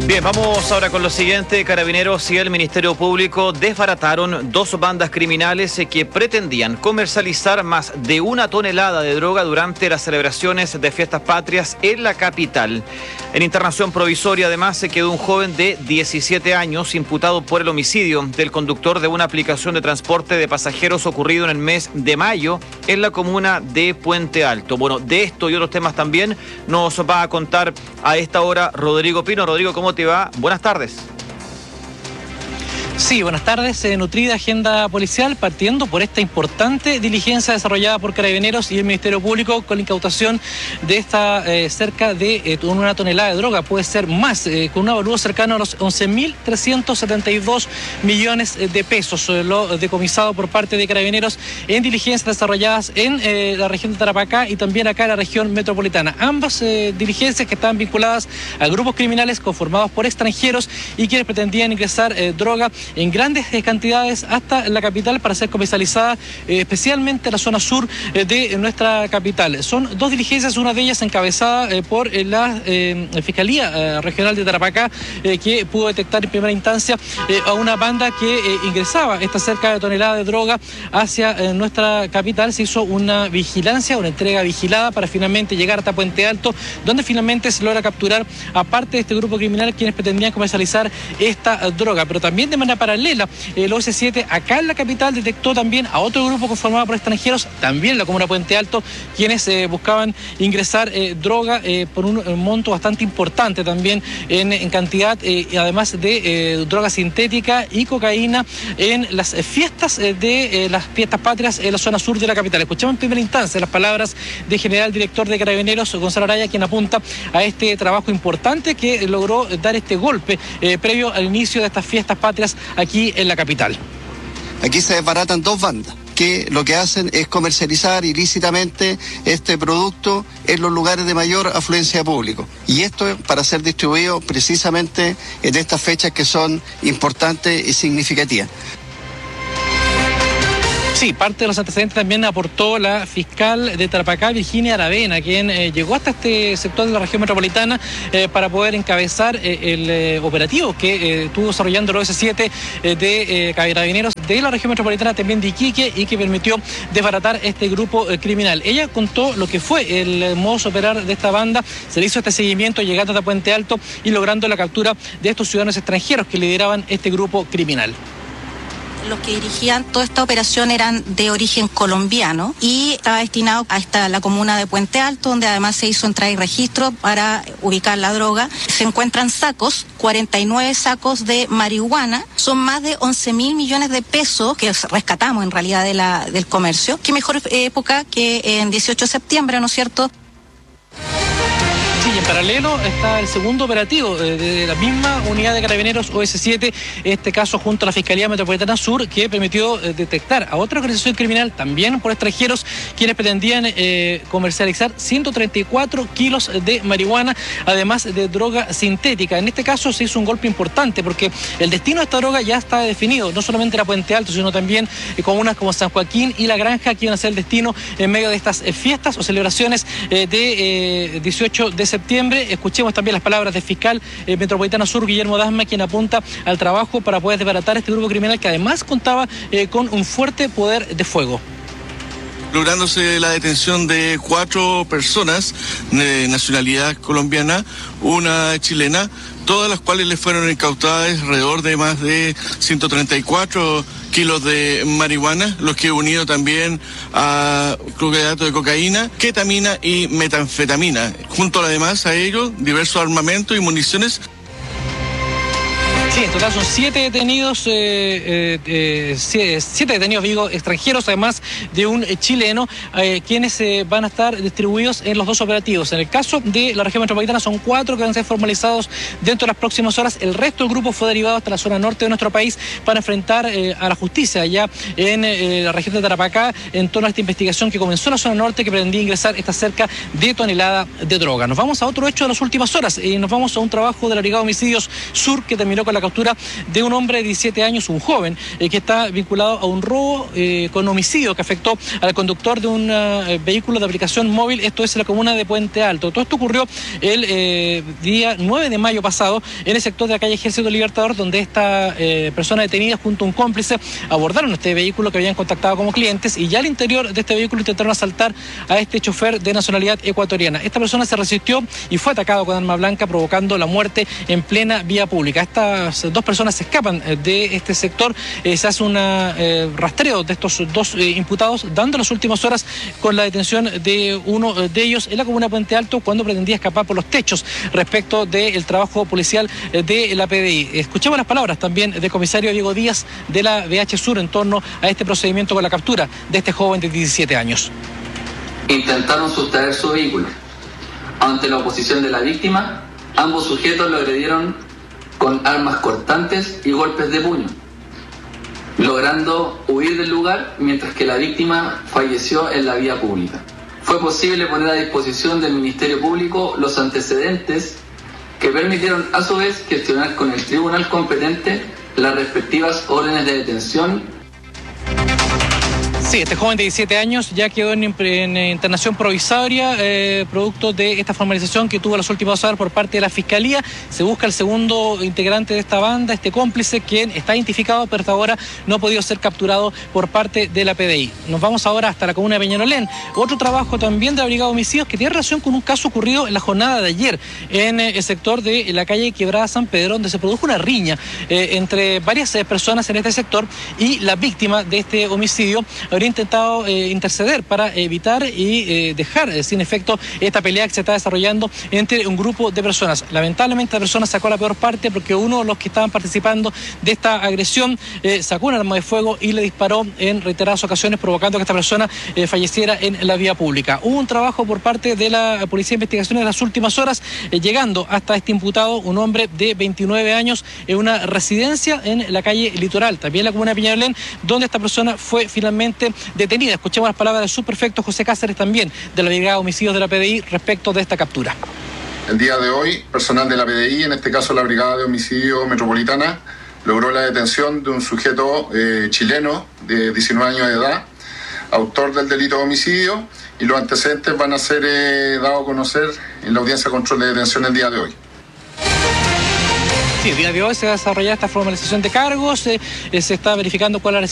Bien, vamos ahora con lo siguiente. Carabineros y el Ministerio Público desbarataron dos bandas criminales que pretendían comercializar más de 1 tonelada de droga durante las celebraciones de fiestas patrias en la capital. En internación provisoria, además, se quedó un joven de 17 años imputado por el homicidio del conductor de una aplicación de transporte de pasajeros ocurrido en el mes de mayo en la comuna de Puente Alto. Bueno, de esto y otros temas también nos va a contar a esta hora Rodrigo Pino. Rodrigo, ¿cómo te va? Buenas tardes. Sí, buenas tardes. Nutrida agenda policial partiendo por esta importante diligencia desarrollada por Carabineros y el Ministerio Público con la incautación de esta cerca de 1 tonelada de droga, puede ser más, con un avalúo cercano a los 11.372 millones de pesos, lo decomisado por parte de Carabineros en diligencias desarrolladas en la región de Tarapacá y también acá en la región metropolitana. Ambas diligencias que estaban vinculadas a grupos criminales conformados por extranjeros y quienes pretendían ingresar droga en grandes cantidades hasta la capital para ser comercializada, especialmente en la zona sur de nuestra capital. Son dos diligencias, una de ellas encabezada por la Fiscalía Regional de Tarapacá, que pudo detectar en primera instancia a una banda que ingresaba esta cerca de tonelada de droga hacia nuestra capital. Se hizo una vigilancia, una entrega vigilada para finalmente llegar hasta Puente Alto, donde finalmente se logra capturar a parte de este grupo criminal quienes pretendían comercializar esta droga, pero también de manera paralela, el OS7 acá en la capital detectó también a otro grupo conformado por extranjeros, también en la comuna de Puente Alto, quienes buscaban ingresar droga por un monto bastante importante también en cantidad, además de droga sintética y cocaína en las fiestas de las fiestas patrias en la zona sur de la capital. Escuchamos en primera instancia las palabras del general director de Carabineros, Gonzalo Araya, quien apunta a este trabajo importante que logró dar este golpe previo al inicio de estas fiestas patrias aquí en la capital. Aquí se desbaratan dos bandas que lo que hacen es comercializar ilícitamente este producto en los lugares de mayor afluencia de público. Y esto es para ser distribuido precisamente en estas fechas que son importantes y significativas. Sí, parte de los antecedentes también aportó la fiscal de Tarapacá, Virginia Aravena, quien llegó hasta este sector de la región metropolitana para poder encabezar el operativo que estuvo desarrollando el OS7 de Carabineros de la región metropolitana, también de Iquique, y que permitió desbaratar este grupo criminal. Ella contó lo que fue el modus operandi de esta banda. Se le hizo este seguimiento llegando hasta Puente Alto y logrando la captura de estos ciudadanos extranjeros que lideraban este grupo criminal. Los que dirigían toda esta operación eran de origen colombiano y estaba destinado a la comuna de Puente Alto, donde además se hizo entrada y registro para ubicar la droga. Se encuentran sacos, 49 sacos de marihuana, son más de 11.000 millones de pesos que rescatamos en realidad del comercio. Qué mejor época que en 18 de septiembre, ¿no es cierto? Sí, en paralelo está el segundo operativo de la misma unidad de Carabineros OS7, este caso junto a la Fiscalía Metropolitana Sur, que permitió detectar a otra organización criminal, también por extranjeros, quienes pretendían comercializar 134 kilos de marihuana, además de droga sintética. En este caso se hizo un golpe importante porque el destino de esta droga ya está definido, no solamente era Puente Alto, sino también comunas como San Joaquín y La Granja, que iban a ser el destino en medio de estas fiestas o celebraciones de 18 de septiembre. Escuchemos también las palabras del fiscal Metropolitano Sur, Guillermo Dasma, quien apunta al trabajo para poder desbaratar este grupo criminal que además contaba con un fuerte poder de fuego. Lográndose la detención de 4 personas de nacionalidad colombiana, una chilena, todas las cuales le fueron incautadas alrededor de más de 134 kilos de marihuana, los que unido también a clorhidrato de cocaína, ketamina y metanfetamina. Junto además a ello, diversos armamentos y municiones. Sí, en total son 7 detenidos, 7 detenidos, digo, extranjeros, además de un chileno, quienes van a estar distribuidos en los dos operativos. En el caso de la región metropolitana son 4 que van a ser formalizados dentro de las próximas horas. El resto del grupo fue derivado hasta la zona norte de nuestro país para enfrentar a la justicia allá en la región de Tarapacá en torno a esta investigación que comenzó en la zona norte, que pretendía ingresar esta cerca de tonelada de droga. Nos vamos a otro hecho de las últimas horas y nos vamos a un trabajo de la Brigada de Homicidios Sur, que terminó con la captura de un hombre de 17 años, un joven, que está vinculado a un robo con homicidio que afectó al conductor de un vehículo de aplicación móvil. Esto es en la comuna de Puente Alto. Todo esto ocurrió el día 9 de mayo pasado en el sector de la calle Ejército Libertador, donde esta persona detenida junto a un cómplice abordaron este vehículo que habían contactado como clientes, y ya al interior de este vehículo intentaron asaltar a este chofer de nacionalidad ecuatoriana. Esta persona se resistió y fue atacado con arma blanca, provocando la muerte en plena vía pública. Estas dos personas se escapan de este sector. Se hace un rastreo de estos dos imputados, dando las últimas horas con la detención de uno de ellos en la comuna de Puente Alto, cuando pretendía escapar por los techos, respecto del trabajo policial de la PDI. Escuchemos las palabras también del comisario Diego Díaz de la BH Sur en torno a este procedimiento con la captura de este joven de 17 años. Intentaron sustraer su vehículo. Ante la oposición de la víctima, ambos sujetos lo agredieron con armas cortantes y golpes de puño, logrando huir del lugar mientras que la víctima falleció en la vía pública. Fue posible poner a disposición del Ministerio Público los antecedentes que permitieron a su vez gestionar con el tribunal competente las respectivas órdenes de detención. Sí, este joven de 17 años ya quedó en internación provisoria, producto de esta formalización que tuvo las últimas horas por parte de la Fiscalía. Se busca el segundo integrante de esta banda, este cómplice, quien está identificado, pero hasta ahora no ha podido ser capturado por parte de la PDI. Nos vamos ahora hasta la comuna de Peñalolén. Otro trabajo también de la Brigada de Homicidios que tiene relación con un caso ocurrido en la jornada de ayer en el sector de la calle Quebrada San Pedro, donde se produjo una riña entre varias personas en este sector, y la víctima de este homicidio habría intentado interceder para evitar y dejar sin efecto esta pelea que se está desarrollando entre un grupo de personas. Lamentablemente la persona sacó la peor parte, porque uno de los que estaban participando de esta agresión sacó un arma de fuego y le disparó en reiteradas ocasiones, provocando que esta persona falleciera en la vía pública. Hubo un trabajo por parte de la Policía de Investigaciones en las últimas horas, llegando hasta este imputado, un hombre de 29 años, en una residencia en la calle Litoral, también en la comuna de Peñalolén, donde esta persona fue finalmente detenida. Escuchemos las palabras del subprefecto José Cáceres, también de la Brigada de Homicidios de la PDI, respecto de esta captura. El día de hoy, personal de la PDI, en este caso la Brigada de Homicidio Metropolitana, logró la detención de un sujeto chileno de 19 años de edad, autor del delito de homicidio, y los antecedentes van a ser dados a conocer en la audiencia de control de detención el día de hoy. Sí, el día de hoy se va a desarrollar esta formalización de cargos, se está verificando cuál es la